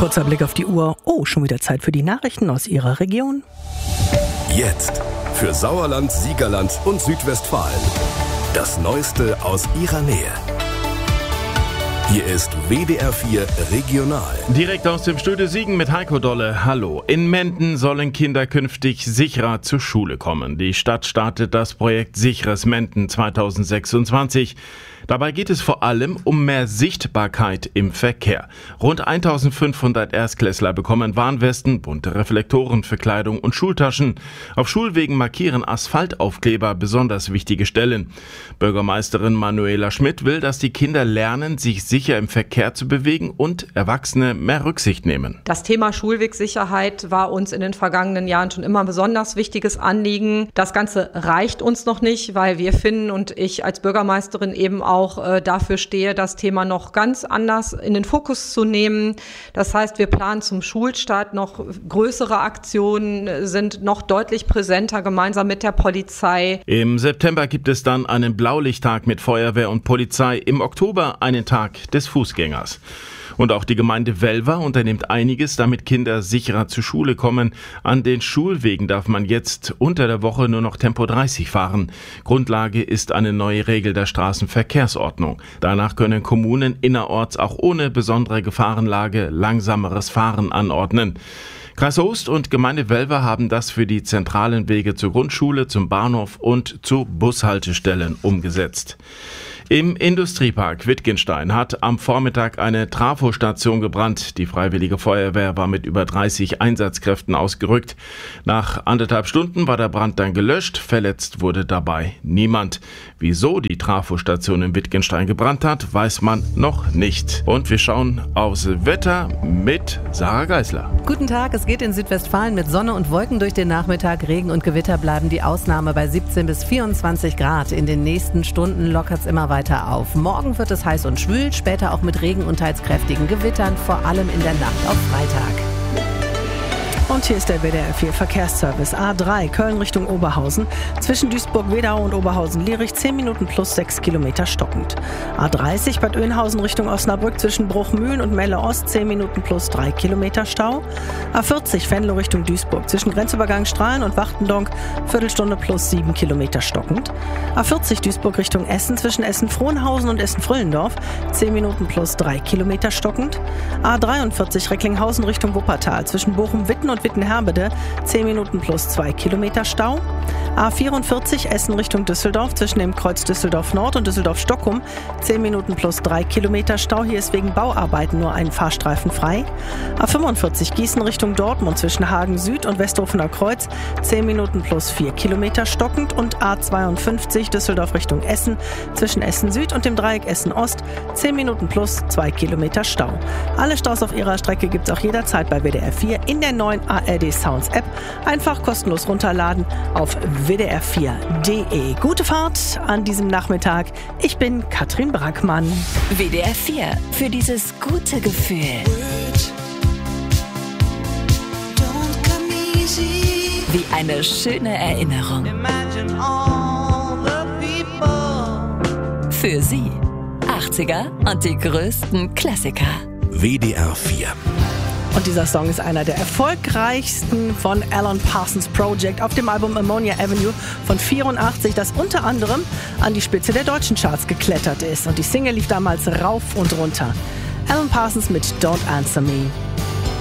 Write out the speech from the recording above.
Kurzer Blick auf die Uhr. Oh, schon wieder Zeit für die Nachrichten aus Ihrer Region. Jetzt für Sauerland, Siegerland und Südwestfalen. Das Neueste aus Ihrer Nähe. Hier ist WDR 4 Regional. Direkt aus dem Studio Siegen mit Heiko Dolle. Hallo. In Menden sollen Kinder künftig sicherer zur Schule kommen. Die Stadt startet das Projekt Sicheres Menden 2026. Dabei geht es vor allem um mehr Sichtbarkeit im Verkehr. Rund 1500 Erstklässler bekommen Warnwesten, bunte Reflektoren für Kleidung und Schultaschen. Auf Schulwegen markieren Asphaltaufkleber besonders wichtige Stellen. Bürgermeisterin Manuela Schmidt will, dass die Kinder lernen, sich sicher im Verkehr zu bewegen und Erwachsene mehr Rücksicht nehmen. Das Thema Schulwegsicherheit war uns in den vergangenen Jahren schon immer ein besonders wichtiges Anliegen. Das Ganze reicht uns noch nicht, weil wir finden und ich als Bürgermeisterin eben auch dafür stehe, das Thema noch ganz anders in den Fokus zu nehmen. Das heißt, wir planen zum Schulstart noch größere Aktionen, sind noch deutlich präsenter gemeinsam mit der Polizei. Im September gibt es dann einen Blaulichttag mit Feuerwehr und Polizei, im Oktober einen Tag des Fußgängers. Und auch die Gemeinde Welver unternimmt einiges, damit Kinder sicherer zur Schule kommen. An den Schulwegen darf man jetzt unter der Woche nur noch Tempo 30 fahren. Grundlage ist eine neue Regel der Straßenverkehrsordnung. Danach können Kommunen innerorts auch ohne besondere Gefahrenlage langsameres Fahren anordnen. Kreis Soest und Gemeinde Welver haben das für die zentralen Wege zur Grundschule, zum Bahnhof und zu Bushaltestellen umgesetzt. Im Industriepark Wittgenstein hat am Vormittag eine Trafostation gebrannt. Die Freiwillige Feuerwehr war mit über 30 Einsatzkräften ausgerückt. Nach 1,5 Stunden war der Brand dann gelöscht. Verletzt wurde dabei niemand. Wieso die Trafostation in Wittgenstein gebrannt hat, weiß man noch nicht. Und wir schauen aufs Wetter mit Sarah Geisler. Guten Tag, es geht in Südwestfalen mit Sonne und Wolken durch den Nachmittag. Regen und Gewitter bleiben die Ausnahme bei 17 bis 24 Grad. In den nächsten Stunden lockert es immer weiter auf. Morgen wird es heiß und schwül, später auch mit Regen und teils kräftigen Gewittern, vor allem in der Nacht auf Freitag. Und hier ist der WDR 4 Verkehrsservice. A3 Köln Richtung Oberhausen. Zwischen Duisburg-Wedau und Oberhausen-Lierich 10 Minuten plus 6 Kilometer stockend. A30 Bad Oeynhausen Richtung Osnabrück zwischen Bruchmühlen und Melle-Ost 10 Minuten plus 3 Kilometer Stau. A40 Venlo Richtung Duisburg zwischen Grenzübergang Strahlen und Wachtendonk Viertelstunde plus 7 Kilometer stockend. A40 Duisburg Richtung Essen zwischen Essen-Frohnhausen und Essen-Früllendorf 10 Minuten plus 3 Kilometer stockend. A43 Recklinghausen Richtung Wuppertal zwischen Bochum-Witten und Wittenherbede 10 Minuten plus 2 Kilometer Stau. A44 Essen Richtung Düsseldorf zwischen dem Kreuz Düsseldorf Nord und Düsseldorf Stockkum 10 Minuten plus 3 Kilometer Stau. Hier ist wegen Bauarbeiten nur ein Fahrstreifen frei. A45 Gießen Richtung Dortmund zwischen Hagen Süd und Westhofener Kreuz 10 Minuten plus 4 Kilometer stockend. Und A52 Düsseldorf Richtung Essen zwischen Essen Süd und dem Dreieck Essen Ost 10 Minuten plus 2 Kilometer Stau. Alle Staus auf ihrer Strecke gibt es auch jederzeit bei WDR 4 in der neuen ARD Sounds App. Einfach kostenlos runterladen auf wdr4.de. Gute Fahrt an diesem Nachmittag. Ich bin Katrin Brackmann. WDR 4 für dieses gute Gefühl. Wie eine schöne Erinnerung. Für Sie 80er und die größten Klassiker. WDR 4. Und dieser Song ist einer der erfolgreichsten von Alan Parsons Project auf dem Album Ammonia Avenue von 84, das unter anderem an die Spitze der deutschen Charts geklettert ist. Und die Single lief damals rauf und runter. Alan Parsons mit Don't Answer Me.